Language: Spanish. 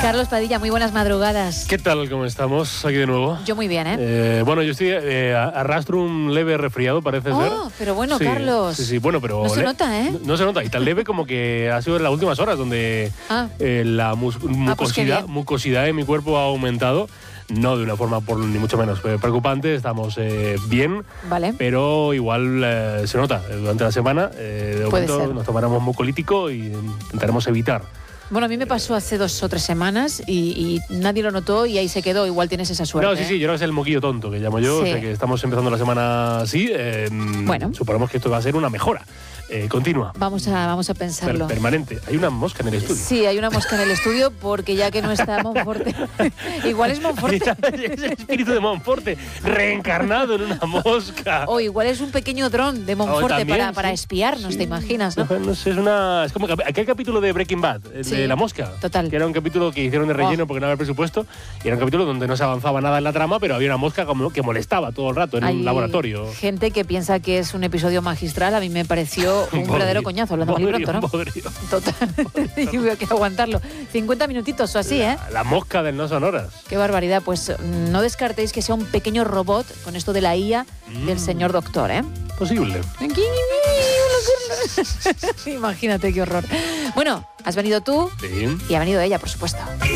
Carlos Padilla, muy buenas madrugadas. ¿Qué tal? ¿Cómo estamos? Aquí de nuevo. Yo muy bien, ¿eh? Bueno, yo estoy arrastro un leve resfriado, parece ser. Pero bueno, sí, Carlos. Sí, bueno, pero... No se nota, ¿eh? No se nota. Y tan leve como que ha sido en las últimas horas donde la mucosidad de mi cuerpo ha aumentado. No de una forma ni mucho menos preocupante, estamos bien, vale. Pero igual se nota durante la semana. De momento nos tomaremos mucolítico y intentaremos evitar. Bueno, a mí me pasó hace 2 o 3 semanas y nadie lo notó y ahí se quedó. Igual tienes esa suerte. No, sí, yo creo que es el moquillo tonto que llamo yo. Sí. O sea que estamos empezando la semana así. Bueno. Suponemos que esto va a ser una mejora continua. Vamos a pensarlo. Permanente. Hay una mosca en el estudio. Sí, hay una mosca en el estudio porque ya que no está Monforte. Igual es Monforte. Es el espíritu de Monforte reencarnado en una mosca. O igual es un pequeño dron de Monforte para espiarnos, sí. ¿Te imaginas? No sé, es como aquel capítulo de Breaking Bad, de la mosca. Total. Que era un capítulo que hicieron de relleno porque no había presupuesto. Y era un capítulo donde no se avanzaba nada en la trama, pero había una mosca que molestaba todo el rato en un laboratorio. Gente que piensa que es un episodio magistral. A mí me pareció un verdadero coñazo, hablando muy pronto, ¿no? Total. Y hubo que aguantarlo. 50 minutitos o así, ¿eh? La mosca del No Sonoras. Qué barbaridad. Pues no descartéis que sea un pequeño robot con esto de la IA del señor doctor, ¿eh? Posible. Imagínate qué horror. Bueno, has venido tú y ha venido ella, por supuesto.